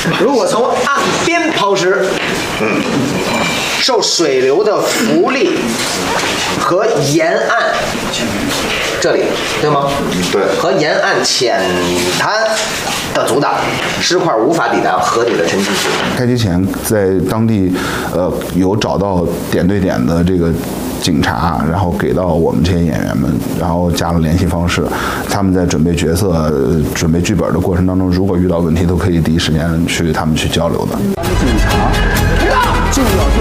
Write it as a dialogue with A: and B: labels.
A: 如果从岸边抛尸，受水流的浮力和沿岸这里对吗？
B: 对，
A: 和沿岸浅滩的阻挡，尸块无法抵达河底的沉积水。
C: 开机前在当地有找到点对点的这个警察，然后给到我们这些演员们，然后加了联系方式。他们在准备角色、准备剧本的过程当中，如果遇到问题，都可以第一时间去他们去交流的。警察就要